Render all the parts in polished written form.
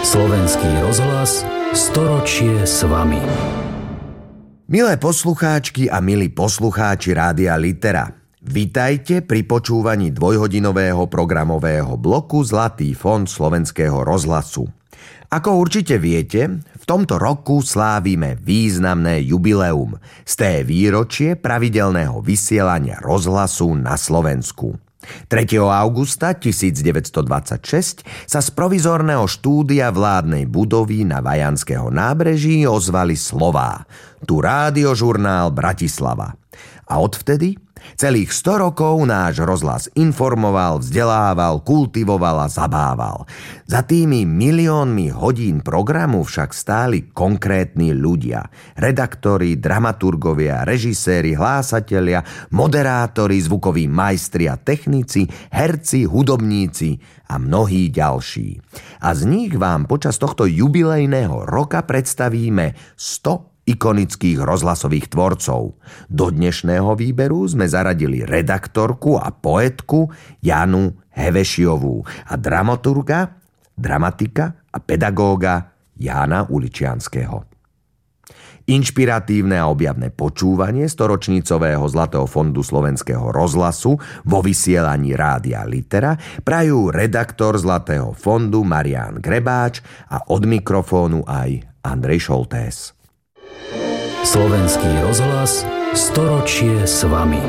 Slovenský rozhlas, storočie s vami. Milé poslucháčky a milí poslucháči Rádia Litera, vitajte pri počúvaní dvojhodinového programového bloku Zlatý fond Slovenského rozhlasu. Ako určite viete, v tomto roku slávime významné jubileum, sté výročie pravidelného vysielania rozhlasu na Slovensku. 3. augusta 1926 sa z provizorného štúdia vládnej budovy na Vajanského nábreží ozvali slová: Tu rádiožurnál Bratislava. A odvtedy celých 100 rokov náš rozhlas informoval, vzdelával, kultivoval a zabával. Za tými miliónmi hodín programu však stáli konkrétni ľudia. Redaktori, dramaturgovia, režiséri, hlásatelia, moderátori, zvukoví majstri a technici, herci, hudobníci a mnohí ďalší. A z nich vám počas tohto jubilejného roka predstavíme 100 ikonických rozhlasových tvorcov. Do dnešného výberu sme zaradili redaktorku a poetku Janu Hevešiovú a dramatika a pedagóga Jána Uličianskeho. Inšpiratívne a objavné počúvanie storočnicového Zlatého fondu Slovenského rozhlasu vo vysielaní Rádia Litera prajú redaktor Zlatého fondu Marián Grebáč a od mikrofónu aj Andrej Šoltés. Slovenský rozhlas, storočie s vami.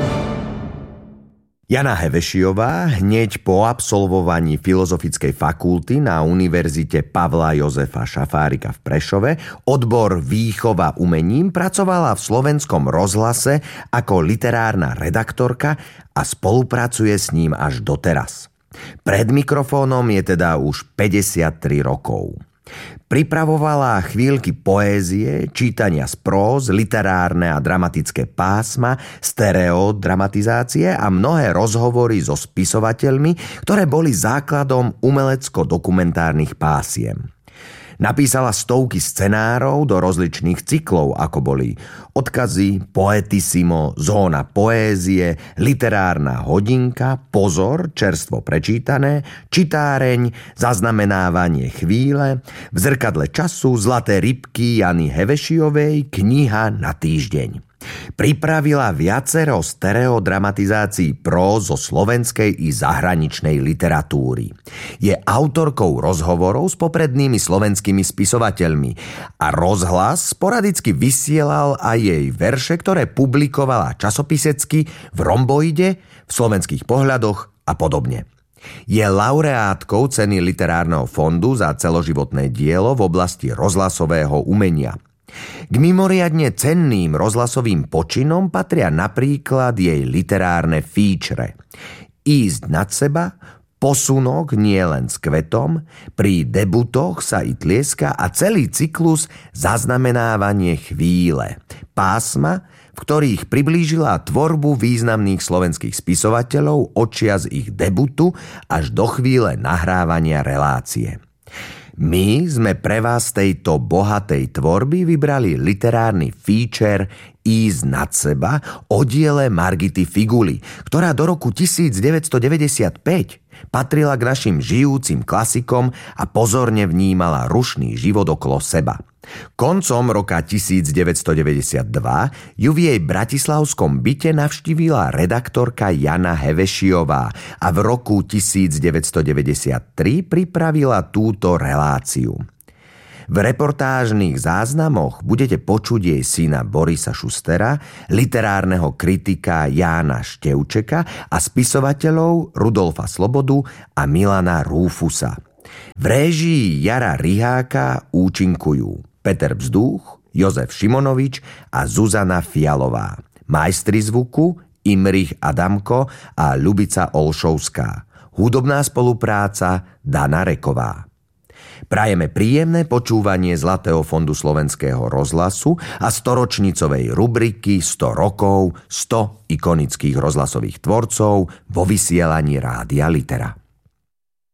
Jana Hevešiová hneď po absolvovaní Filozofickej fakulty na Univerzite Pavla Jozefa Šafárika v Prešove odbor výchova umením pracovala v Slovenskom rozhlase ako literárna redaktorka a spolupracuje s ním až doteraz. Pred mikrofónom je teda už 53 rokov. Pripravovala chvíľky poézie, čítania z próz, literárne a dramatické pásma, stereodramatizácie a mnohé rozhovory so spisovateľmi, ktoré boli základom umelecko-dokumentárnych pásiem. Napísala stovky scenárov do rozličných cyklov, ako boli Odkazy, Poetissimo, Zóna poézie, Literárna hodinka, Pozor, čerstvo prečítané, Čitáreň, Zaznamenávanie chvíle, V zrkadle času, Zlaté rybky Jany Hevešiovej, Kniha na týždeň. Pripravila viacero stereodramatizácií próz zo slovenskej i zahraničnej literatúry. Je autorkou rozhovorov s poprednými slovenskými spisovateľmi a rozhlas sporadicky vysielal aj jej verše, ktoré publikovala časopisecky v Romboide, v Slovenských pohľadoch a podobne. Je laureátkou ceny Literárneho fondu za celoživotné dielo v oblasti rozhlasového umenia. K mimoriadne cenným rozhlasovým počinom patria napríklad jej literárne feature Ísť nad seba, Posunok nie len s kvetom, Pri debutoch sa i tlieska a celý cyklus Zaznamenávanie chvíle, pásma, v ktorých priblížila tvorbu významných slovenských spisovateľov odčias ich debutu až do chvíle nahrávania relácie. My sme pre vás z tejto bohatej tvorby vybrali literárny feature Ísť nad seba o diele Margity Figuli, ktorá do roku 1995 patrila k našim žijúcim klasikom a pozorne vnímala rušný život okolo seba. Koncom roka 1992 ju v jej bratislavskom byte navštívila redaktorka Jana Hevešiová a v roku 1993 pripravila túto reláciu. V reportážnych záznamoch budete počuť jej syna Borisa Šustera, literárneho kritika Jána Števčeka a spisovateľov Rudolfa Slobodu a Milana Rúfusa. V réžii Jara Riháka účinkujú Peter Bzduch, Jozef Šimonovič a Zuzana Fialová. Majstri zvuku Imrich Adamko a Ľubica Olšovská. Hudobná spolupráca Dana Reková. Prajeme príjemné počúvanie Zlatého fondu Slovenského rozhlasu a storočnicovej rubriky 100 rokov, 100 ikonických rozhlasových tvorcov vo vysielaní Rádia Litera.